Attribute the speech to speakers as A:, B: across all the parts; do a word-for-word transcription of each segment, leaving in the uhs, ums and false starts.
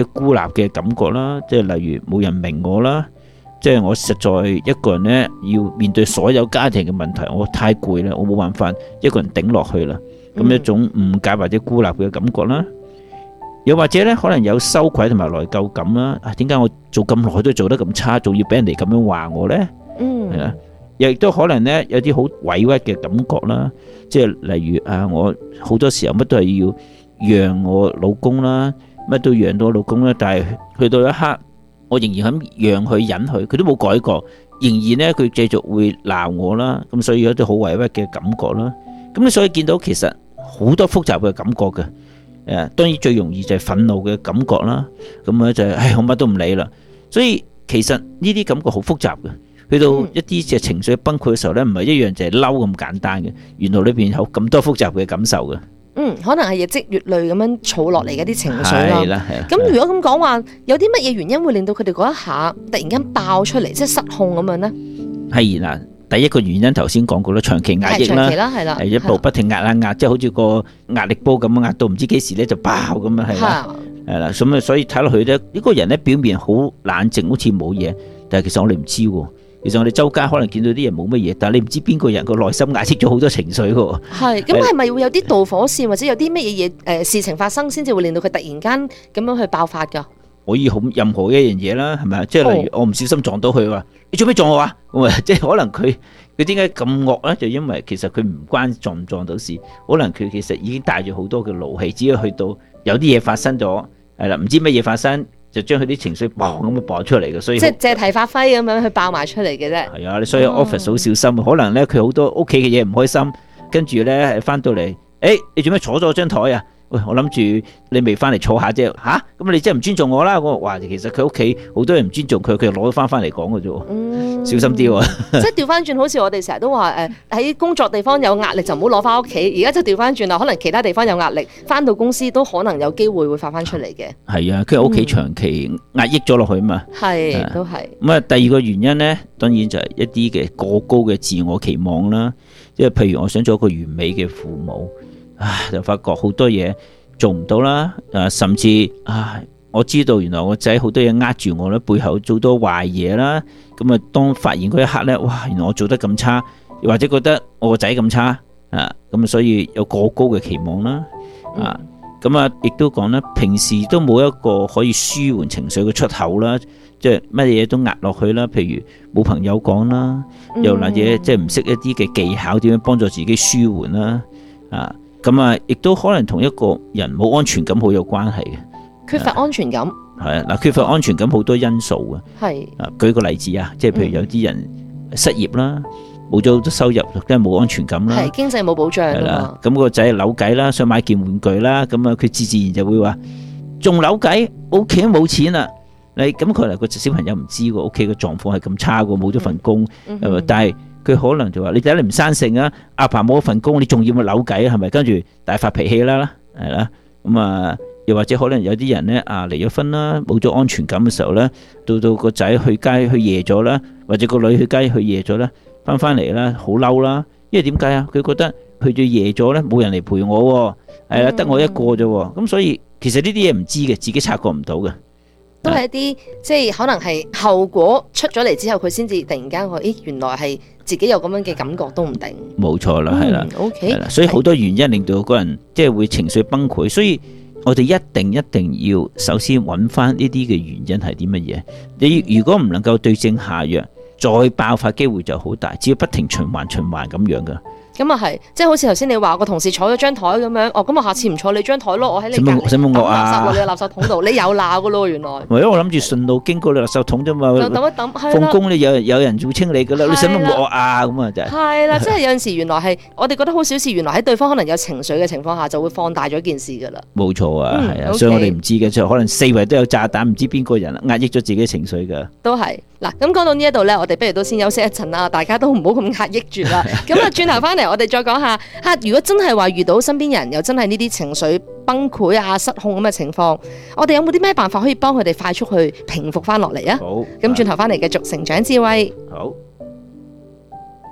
A: 孤立嘅感覺啦，即係例如冇人明我啦，即係我實在一個人呢，要面對所有家庭嘅問題，我太攰啦，我冇辦法一個人頂落去啦，咁一種誤解或者孤立嘅感覺啦。又或者咧，可能有羞愧同埋內疚感啦。啊，點解我做咁耐都做得咁差，仲要俾人哋咁樣話我呢？嗯，係啦，亦都可能咧有啲好委屈嘅感覺啦。即係例如啊，我好多時候乜都係要讓我老公啦，乜都讓到我老公啦。但係去到一刻，我仍然咁讓佢忍佢，佢都冇改過，仍然咧佢繼續會鬧我啦。咁所以有啲好委屈嘅感覺啦。咁你所以見到其實好多複雜嘅感覺嘅。誒，當然最容易就係憤怒嘅感覺啦，咁咧就係，唉，我乜都唔理啦。所以其實呢啲感覺好複雜嘅，去到一啲嘅情緒崩潰嘅時候咧，唔係一樣就係嬲咁簡單嘅，原來裏邊有咁多複雜嘅感受嘅。
B: 嗯，可能係日積月累咁樣儲落嚟嘅啲情緒啦。
A: 係啦，係啦。
B: 咁如果咁講話，有啲乜嘢原因會令到佢哋嗰一下突然間爆出嚟，即係失控咁樣咧？
A: 係嗱。第一個原因頭先講過啦，長期壓抑啦，係一步不停壓壓壓，即係好似個壓力煲咁樣壓到唔知幾時咧就爆咁樣係啦，係啦，咁啊所以睇落去咧，呢個人咧表面好冷靜，好似冇嘢，但係其實我哋唔知喎。其實我哋周街可能見到啲人冇乜嘢，但係你唔知邊個人個內心壓抑咗好多情緒喎。係，
B: 咁係咪會有啲導火線或者有啲乜嘢嘢誒事情發生先至會令到佢突然間咁樣去爆發㗎？
A: 可以好任何一樣嘢啦，係咪啊？即係例如我唔小心撞到佢話，你做咩撞我啊？咁啊，即係可能佢佢點解咁惡咧？就因為其實佢唔關撞唔撞到事，可能佢其實已經帶住好多嘅怒氣，只要去到有啲嘢發生咗，係啦，唔知乜嘢發生，就將佢啲情緒砰咁樣爆出嚟嘅，所以即係
B: 借題發揮咁樣去爆埋出嚟嘅啫。
A: 係啊，你所以 office 好小心，可能咧佢好多屋企嘅嘢唔開心，跟住咧翻到嚟，誒，你做咩坐咗張台啊？喂，我諗住你未翻嚟坐下啫，吓，咁你真係唔尊重我啦！我話其實佢屋企好多人唔尊重佢，佢又攞咗翻翻嚟講嘅啫，嗯、小心啲喎。
B: 即係調翻轉，好似我哋成日都話誒，喺工作地方有壓力就唔好攞翻屋企。而家就調翻轉啦，可能其他地方有壓力，翻到公司都可能有機會會發翻出嚟嘅。係
A: 啊，佢喺屋企長期壓抑咗落去嘛。
B: 係、嗯，都係。
A: 咁啊，第二個原因咧，當然就係一啲嘅過高嘅自我期望啦。即係譬如我想做一個完美嘅父母。啊！就發覺好多嘢做唔到啦，啊，甚至啊，我知道原來我仔好多嘢呃住我咧，背後做多壞嘢啦。咁啊，當發現嗰一刻咧，哇！原來我做得咁差，又或者覺得我個仔咁差啊，咁啊，所以有過高嘅期望啦，啊，咁啊，亦都講咧，平時都冇一個可以舒緩情緒嘅出口啦，即係乜嘢都壓落去啦。譬如冇朋友講啦，又或者即係唔識一啲嘅技巧點樣幫助自己舒緩啦，啊。咁啊，亦都可能同一個人冇安全感好有關係嘅，
B: 缺乏安全感。
A: 係啊，嗱，缺乏安全感好多因素嘅。係啊，舉個例子啊，即係譬如有啲人失業啦，冇咗好多收入，跟住冇安全感啦。係經濟冇保障。係啦，咁個仔扭計啦，想買件玩具啦，咁啊，佢自自然就會話仲扭計，屋企都冇錢啦。你咁佢嚟個小朋友唔知喎，屋企嘅狀況係咁差喎，冇咗份工，嗯嗯、但係。佢可能就話：你睇你唔生性啊，阿爸冇一份工，你仲要咪扭計啊？係咪？跟住大發脾氣啦，係啦。咁啊，又或者可能有啲人咧啊離咗婚啦，冇咗安全感嘅時候咧，到到個仔去街去夜咗啦，或者個女去街去夜咗啦，翻翻嚟啦，好嬲啦。因為點解啊？佢覺得去咗夜咗咧，冇人嚟陪我，係啦，得我一個啫。咁所以其實呢啲嘢唔知嘅，自己察覺唔到嘅。
B: 都係一啲即係可能係後果出咗嚟之後，佢先至突然間話：咦，原來係自己有咁樣嘅感覺都唔定。冇錯啦，係啦、嗯、，OK，係啦，所以好多原因令到個人即係會情緒崩潰。所以我哋一定一定要首先揾翻呢啲嘅原因係啲乜嘢。你如果唔能夠對症下藥，再爆發機會就好大。只要不停循環循環咁樣噶。咁啊係，即係好似頭先你話個同事坐咗張台咁樣，哦咁我下次唔坐你張台咯，我喺你隔籬抌垃圾落你個垃圾桶度，你有鬧噶咯原來。因為我諗住順路經過你垃圾桶啫嘛，就抌一抌，放工咧有有人做清理噶啦，你使乜惡啊咁啊就係。係啦，即係有陣時原來係我哋覺得好小事，原來喺對方可能有情緒嘅情況下，就會放大咗件事噶啦。冇錯啊，係啊、嗯，所以我哋唔知嘅，就可能四圍都有炸彈，唔知邊個人壓抑咗自己情緒噶。都係。嗱，咁講到呢一度咧，我哋不如都先休息一陣啦，大家都唔好咁壓抑住啦。咁啊，轉頭翻嚟，我哋再講下嚇，如果真係話遇到身邊人又真係呢啲情緒崩潰啊、失控咁嘅情況，我哋有冇啲咩辦法可以幫佢哋快速去平復翻落嚟啊？好，咁轉頭翻嚟繼續成長智慧。好，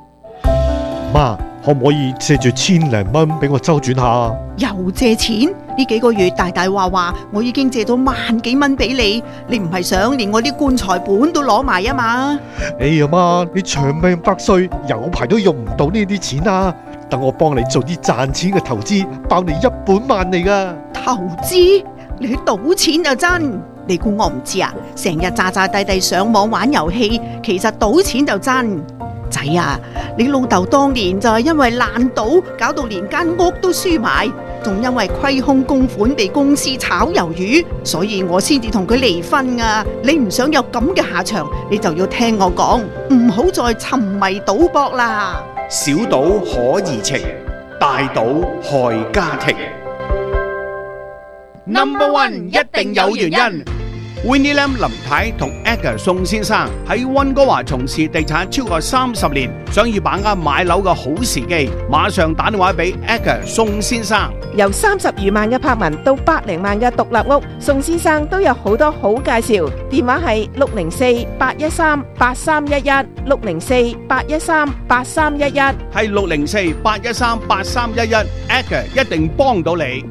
C: 媽，可唔可以借住千零蚊俾我周轉下啊？
D: 又借錢？
C: 呢幾個月大大話話，我已經借咗萬幾蚊俾你，你唔係想連我啲棺材本都攞埋啊嘛？
D: 哎呀媽，你長命百歲，有排都用唔到呢啲錢啊！等我幫你做啲賺錢嘅投資，包你一本萬利噶。
C: 投資？你去賭錢就真？你估我唔知啊？成日詐詐諦諦上網玩遊戲，其實賭錢就真。仔啊，你老豆當年就係因為爛賭，搞到連間屋都輸埋，仲因為虧空公款被公司炒魷魚，所以我先至同佢離婚啊！你唔想有咁嘅下場，你就要聽我講，唔好再沉迷賭博啦。
E: 小賭可怡情，大賭害家庭。Number one 一定有原因。Winnie Lam 林太同 Edgar 宋先生喺溫哥華從事地產超過三十年，想要把握買樓嘅好時機，馬上打電話俾 Edgar 宋先生。
F: 由三十餘萬嘅柏文到百零萬嘅獨立屋，宋先生都有好多好介紹。電話係六零四八一三八三一一，六零四八一三八三一一，
E: 係六零四八一三八三一一 ，Edgar 一定幫到你。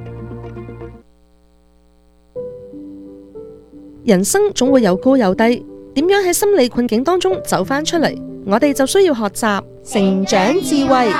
B: 人生總會有高有低，點樣喺心理困境當中走返出嚟？我哋就需要學習成長智慧。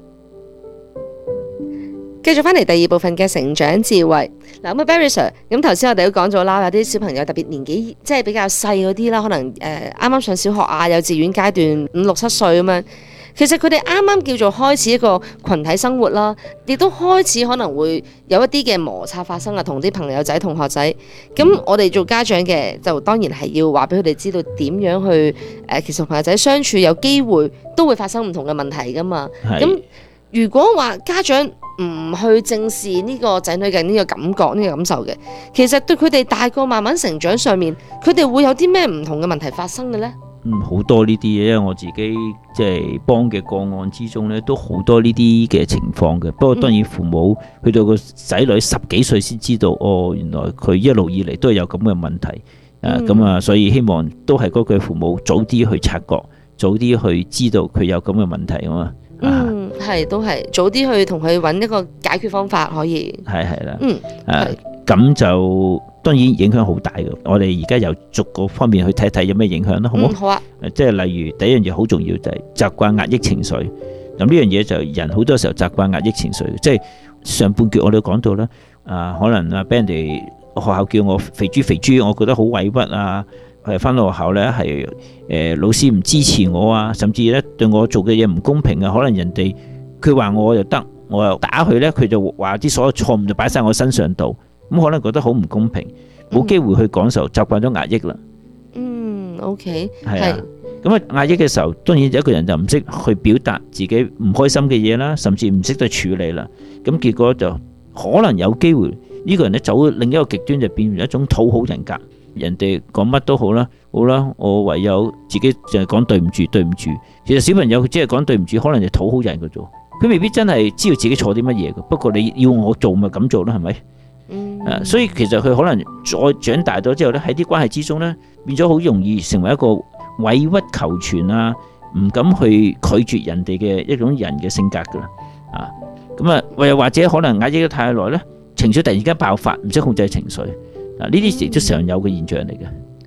B: 繼續返嚟第二部分嘅成長智慧。嗱，咁啊 Barry Sir，咁頭先我哋都講咗啦，有啲小朋友特別年紀即係比較細嗰啲啦，可能誒啱啱上小學啊、幼稚園階段五六七歲咁樣。其實佢哋啱啱叫做開始一個群體生活啦，亦都開始可能會有一啲嘅摩擦發生啊，同啲朋友仔、同學仔。咁我哋做家長嘅就當然係要話俾佢哋知道點樣去誒，其實同朋友仔相處有機會都會發生唔同嘅問題噶嘛。咁如果話家長唔去正視呢個仔女嘅呢個感覺、呢個感受嘅，其實對佢哋大個慢慢成長上面，佢哋會有啲咩唔同嘅問題發生嘅呢？
A: 嗯，好多呢啲嘢，因為我自己即係幫嘅個案之中咧，都好多呢啲嘅情況嘅。不過當然父母去到個仔女十幾歲先知道，哦，原來佢一路以嚟都係有咁嘅問題。誒咁啊，所以希望都係嗰句父母早啲去察覺，早啲去知道佢有咁嘅問題啊嘛。
B: 嗯，係都係早啲去同佢揾一個解決方法可以。係係啦。嗯。
A: 誒咁就。當然影響好大嘅，我哋而家由逐個方面去睇睇有咩影響啦，好唔好？
B: 嗯，好啊。
A: 即係例如第一樣嘢好重要就係習慣壓抑情緒。咁呢樣嘢就人好多時候習慣壓抑情緒，即係上半句我哋講到啦，啊可能啊俾人哋學校叫我肥豬肥豬，我覺得好委屈啊。係翻到學校咧係誒老師唔支持我啊，甚至咧對我做嘅嘢唔公平啊。可能人哋佢話我又得，我又打佢咧，佢就話啲所有錯誤就擺晒我身上度。咁可能覺得好唔公平，冇機會去講受，習慣咗壓抑啦。
B: 嗯 ，OK，
A: 係啊。咁啊，壓抑嘅時候，當然一個人就唔識去表達自己唔開心嘅嘢啦，甚至唔識得處理啦。咁結果就可能有機會呢個人咧走另一個極端，就變成一種討好人格。人哋講乜都好啦，好啦，我唯有自己就係講對唔住，對唔住。其實小朋友佢只係講對唔住，可能就討好人嘅啫。佢未必真係知道自己錯啲乜嘢嘅。不過你要我做咪咁做啦，係咪？
B: 嗯、
A: 啊，所以其實佢可能再長大咗之後咧，喺啲關係之中咧，變咗好容易成為一個委屈求全啊，唔敢去拒絕人哋嘅一種人嘅性格噶啦，啊，咁啊，又或者可能壓抑得太耐咧，情緒突然間爆發，唔識控制情緒，啊，呢啲亦都常有嘅現象嚟嘅。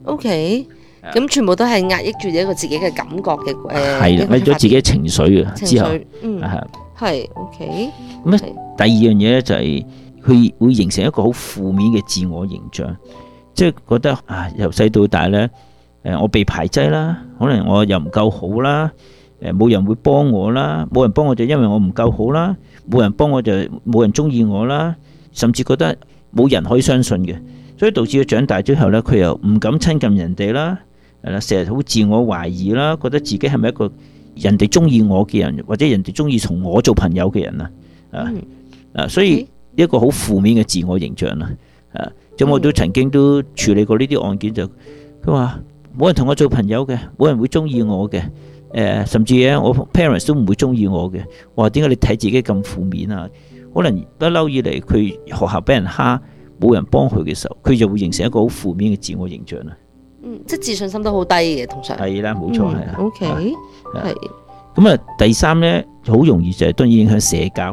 B: OK，咁全部都係壓抑住一個自己嘅感覺嘅，誒，
A: 係啦，壓抑咗自己嘅情緒嘅之後，
B: 嗯，係，係 OK。
A: 咁第二樣嘢咧就係。佢會形成一個好負面嘅自我形象，即係覺得啊，由細到大咧，誒，我被排擠啦，可能我又唔夠好啦，誒，冇人會幫我啦，冇人幫我就因為我唔夠好啦，冇人幫我就冇人中意我啦，甚至覺得冇人可以相信嘅，所以導致佢長大之後咧，佢又唔敢親近人哋啦，係啦，成日好自我懷疑啦，覺得自己係咪一個人哋中意我嘅人，或者人哋中意同我做朋友嘅人啊，啊啊，所以。一個好負面嘅自我形象啦，啊，咁我都曾經都處理過呢啲案件，就佢話冇人同我做朋友嘅，冇人會中意我嘅，誒，甚至咧我 parents 都唔會中意我嘅。我話點解你睇自己咁負面啊？可能不嬲以嚟佢學校俾人蝦，冇人幫佢嘅時候，佢就會形成一個好負面嘅自我形象啦。
B: 嗯，即係自信心都好低嘅，通常
A: 係啦，冇錯係啊。
B: OK，係。
A: 咁啊，第三咧好容易就係當然影響社交。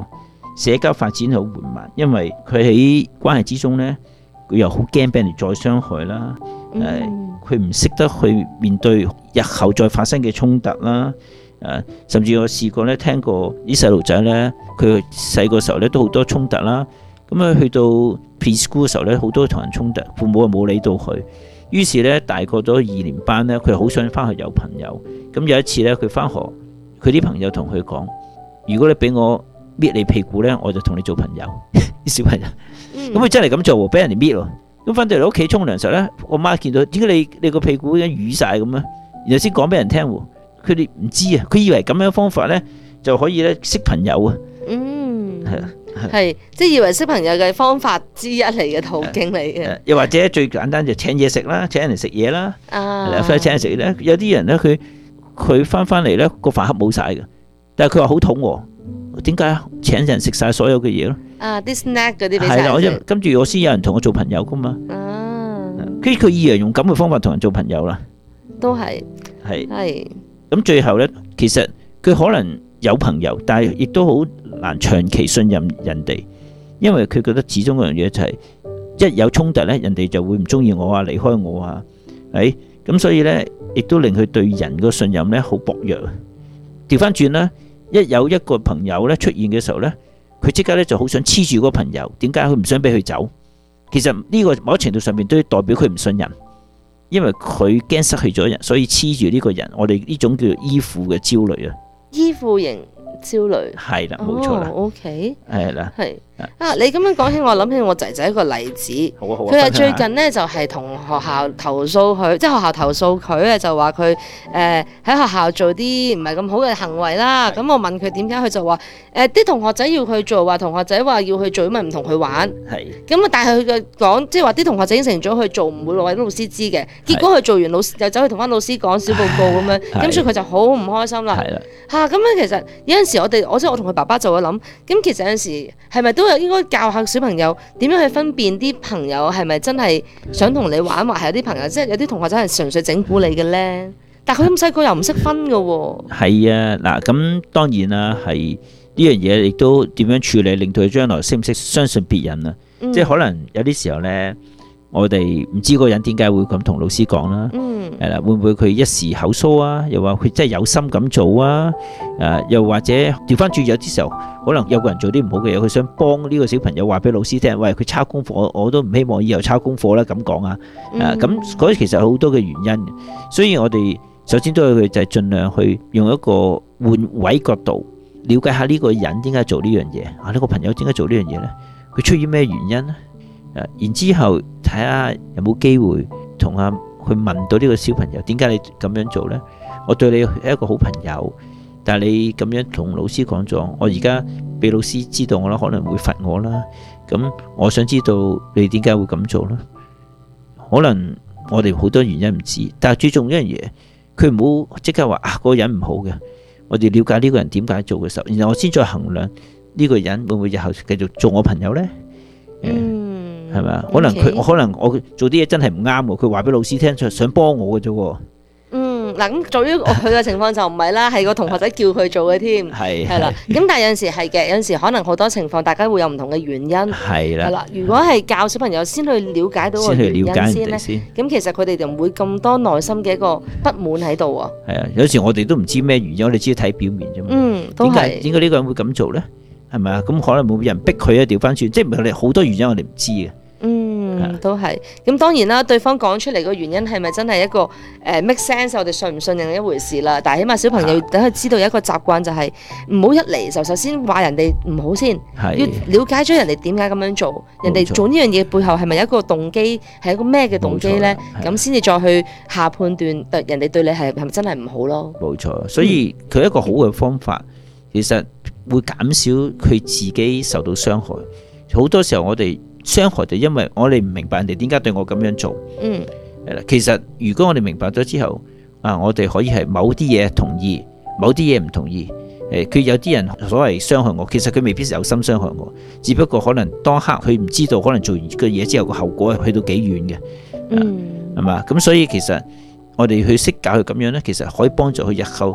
A: 社交發展好緩慢，因為佢喺關係之中呢，佢又好驚俾人哋再傷害啦。誒、呃，佢唔識得去面對日後再發生嘅衝突啦。誒、呃，甚至我試過咧，聽過啲細路仔呢，佢細個時候咧都好多衝突啦。咁啊，去到 preschool 嘅時候咧，好多同人衝突，父母又冇理到佢。於是咧，大個咗二年班咧，佢好想翻去有朋友。咁有一次咧，佢翻學，佢啲朋友同佢講：如果你俾我搣你屁股咧，我就同你做朋友。啲小朋友，咁佢、嗯、真係咁做喎，俾人哋搣喎。咁翻到嚟屋企沖涼時候咧，我媽見到點解你你個屁股已經瘀晒咁啊？然後先講俾人聽喎。佢哋唔知啊，佢以為咁樣方法咧就可以咧識朋友啊。嗯，係啊。
B: 係，即係以為識朋友嘅方法之一嚟嘅途徑嚟嘅。
A: 又或者最簡單就請嘢食啦，請人嚟食嘢啦。啊，翻去請人食咧，有啲人咧佢佢翻翻嚟咧個飯盒冇晒嘅，但係佢話好肚餓，點解啊？請人食晒所有嘅嘢咯。啊，啲 snack 嗰啲俾晒人食。跟住我先有人同我做朋友噶嘛。啊，跟住佢以為用咁嘅方法同人做朋友啦。都係。係。係。咁最後咧，其實佢可能有朋友，但係亦都好難長期信任人哋，因為佢覺得始終嗰樣嘢就係一有衝突咧，人哋就會唔中意我啊，離開我啊，係咁，所以咧亦都令佢對人個信任咧好薄弱。調翻轉啦，一有一個朋友咧出現嘅時候咧，佢即刻咧就好想黐住嗰個朋友。點解佢唔想俾佢走？其實呢個某程度上面都代表佢唔信任，因為佢驚失去咗人，所以黐住呢個人。我哋呢種叫做依附嘅焦慮啊。依附型焦慮係啦，冇錯啦。O K 係啦，係啊。你咁樣講起，我諗起我仔仔一個例子。好啊好啊。佢係最近咧就係同學校投訴佢，即係學校投訴佢啊，就話佢誒喺學校做啲唔係咁好嘅行為啦。咁我問佢點解，佢就話誒啲同學仔要佢做，話同學仔話要去做，咪唔同佢玩。係。咁啊，但係佢嘅講，即係話啲同學仔應承咗去做，唔會話啲老師知嘅。結果佢做完，老師又走去同翻老師講小報告咁樣，咁所以佢就好唔開心啦。係啦。嚇咁樣其實有陣時我哋我即係我同佢爸爸就會諗，咁其實有陣時係咪都有應該教下小朋友點樣去分辨啲朋友係咪真係想同你玩，或係有啲朋友即係有啲同學真係純粹整蠱你嘅咧？但係佢咁細個又唔識分㗎喎。係啊，嗱咁當然啦，係呢樣嘢亦都點樣處理，令到佢將來識唔識相信別人啊？嗯、即係可能有啲時候咧。我哋唔知嗰個人點解會咁同老師講啦，係啦、嗯，會唔會佢一時口疏啊？又話佢真係有心咁做啊？誒，又或者調翻轉有啲時候，可能有個人做啲唔好嘅嘢，佢想幫呢個小朋友話俾老師聽，喂，佢抄功課，我我都唔希望以後抄功課啦，咁講啊，誒，咁嗰啲其實好多嘅原因，所以我哋首先都係佢就係盡量去用一個換位角度，了解下呢個人點解做呢樣嘢，啊，呢個朋友點解做呢樣嘢咧？佢出於咩原因咧？然之後睇下有冇機會同阿去問到呢個小朋友點解你咁樣做呢？我對你係一個好朋友，但係你咁樣同老師講咗，我而家俾老師知道我啦，可能會罰我啦。咁我想知道你點解會咁做呢？可能我哋好多原因唔知，但係最重要一樣嘢，佢唔好即刻話啊，嗰個人唔好嘅。我哋了解呢個人點解做嘅時候，然後我先再衡量呢個人會唔會日後繼續做我朋友呢？嗯。係咪啊？可能佢，可能我做啲嘢真係唔啱喎。佢話俾老師聽，想幫我嘅啫喎。嗯，嗱咁，對於佢嘅情況就唔係啦，係個同學仔叫佢做嘅添。係係啦。咁但係有陣時係嘅，有陣時可能好多情況，大家會有唔同嘅原因。係啦。係啦。如果係教小朋友先去了解到個原因先咧，咁其實佢哋就唔會咁多內心嘅一個不滿喺度啊。係啊，有時我哋都唔知咩原因，我哋只係睇表面啫嘛。嗯，都係。點解點解呢個人會咁做咧？係咪啊？咁可能冇人逼佢啊，調翻轉，即係唔係我哋好多原因我哋唔知嘅。嗯，都係。咁當然啦，對方講出嚟個原因係咪真係一個誒、呃、make sense，我哋信唔信任一回事啦。但係起碼小朋友等佢知道有一個習慣，就係唔好一嚟就首先話人哋唔好先，要了解咗人哋點解咁樣做，人哋做呢樣嘢背後係咪有一個動機，係一個咩嘅動機咧？咁先至再去下判斷，人哋對你係係咪真係唔好咯？冇錯，所以佢一個好嘅方法，其實會減少佢自己受到傷害。好多時候我哋傷害就因為我哋唔明白人哋點解對我咁樣做。嗯，係啦。其實如果我哋明白咗之後，啊，我哋可以係某啲嘢同意，某啲嘢唔同意。誒，佢有啲人所謂傷害我，其實佢未必有心傷害我，只不過可能當刻佢唔知道，可能做完個嘢之後個後果係去到幾遠嘅。嗯，係嘛？咁所以其實我哋去識教佢咁樣呢，其實可以幫助佢日後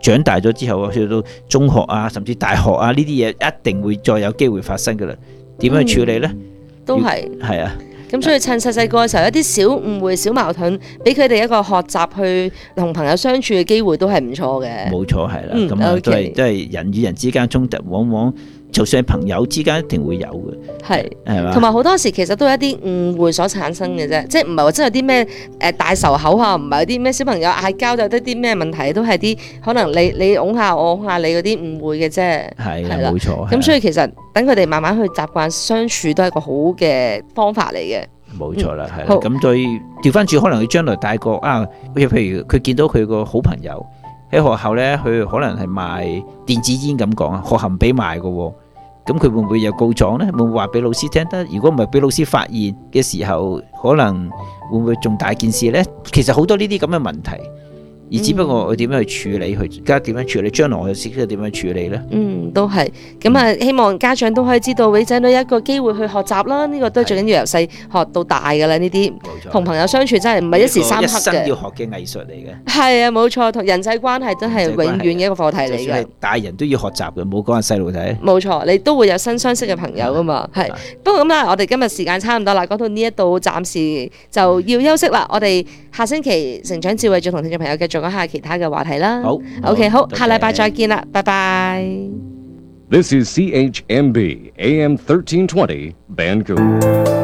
A: 長大咗之後去到中學啊，甚至大學啊呢啲嘢，一定會再有機會發生噶啦。點樣處理呢？
B: 嗯、都係
A: 係啊。
B: 咁所以趁細細個嘅時候，一啲小誤會、小矛盾，俾佢哋一個學習去同朋友相處嘅機會，都係唔錯嘅。冇
A: 錯，係啦。咁啊、嗯，都係都係人與人之間衝突，往往就算係朋友之間一定會有嘅。係係嘛。同埋好多時其實都係一啲誤會所產生嘅啫，即係唔係話真係有啲咩誒大仇口啊，唔係有啲咩小朋友嗌交就得啲咩問題，都係啲可能你你擁下我擁下你嗰啲誤會嘅啫。係係啦，冇錯。咁所以其實等佢哋慢慢去習慣相處，都係一個好嘅方法嚟嘅。冇錯啦，係啦。咁再調翻轉，可能佢將來大個啊，譬如佢見到佢個好朋友喺學校咧，佢可能係賣電子煙咁講啊，學校唔俾賣嘅，咁佢會唔會有告狀咧？會唔會話俾老師聽得？如果唔係俾老師發現嘅時候，可能會唔會仲大件事咧？其實好多呢啲咁嘅問題。而只不過我點樣去處理佢，而家點樣處理，將來我又識得點樣處理咧？嗯，都係咁啊！希望家長都可以知道俾仔女一個機會去學習啦。呢、這個都最緊要由細學到大噶啦。呢啲同朋友相處真係唔係一時三刻嘅，一生要學嘅藝術嚟嘅。係啊，冇錯，同人際關係真係永遠嘅一個課題嚟嘅。大人都要學習嘅，冇講係細路仔。冇錯，你都會有新相識嘅朋友噶嘛。係，不過咁啦，我哋今日時間差唔多啦，講到呢一度，暫時就要休息啦。我哋下星期成長智慧再同聽眾朋友繼續講下其他嘅話題啦。好 ，OK， 好，下禮拜再見啦，拜拜。This is C H M B A M thirteen twenty Vancouver。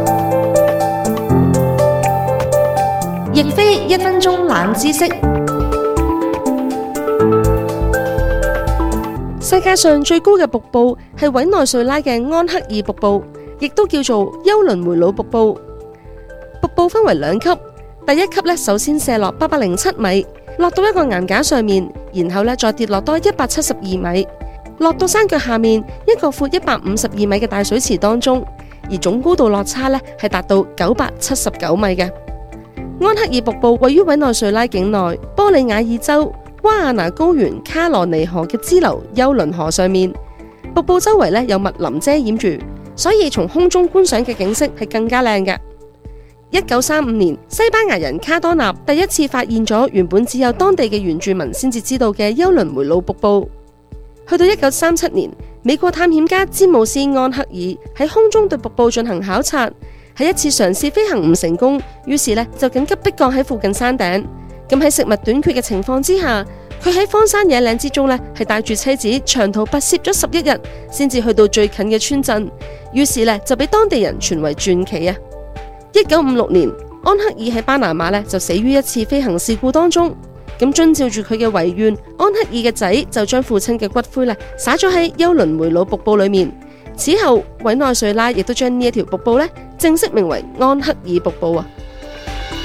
A: 亦非一分鐘冷知識。世界上最高嘅瀑布係委內瑞拉嘅安克爾瀑布，亦都叫做休倫梅魯瀑布。瀑布分為兩級，第一級咧首先射落八百零七米。落到一個岩架上面，然後咧再跌落多一百七十二米，落到山腳下面一個闊一百五十二米嘅大水池當中，而總高度落差咧係達到九百七十九米嘅。安克爾瀑布位於委內瑞拉境內波里亞爾州瓜亞那高原卡羅尼河嘅支流休倫河上面，瀑布周圍咧有密林遮掩住，所以從空中觀賞嘅景色係更加靚嘅。一九三五年，西班牙人卡多納第一次發現咗原本只有當地嘅原住民先至知道嘅休倫梅魯瀑布。去到一九三七年，美國探險家詹姆斯安克爾喺空中對瀑布進行考察，喺一次嘗試飛行唔成功，於是呢就緊急迫降喺附近山頂。咁喺食物短缺嘅情況之下，佢喺荒山野嶺之中呢係帶住妻子長途跋涉咗十一日，先至去到最近嘅村鎮。於是呢就俾當地人傳為傳奇啊！一九五六年，安克爾喺巴拿馬咧就死於一次飛行事故當中。咁遵照住佢嘅遺願，安克爾嘅仔就將父親嘅骨灰咧灑咗喺休倫梅魯瀑布裏面。此後，委內瑞拉亦都將呢一條瀑布咧正式名為安克爾瀑布啊。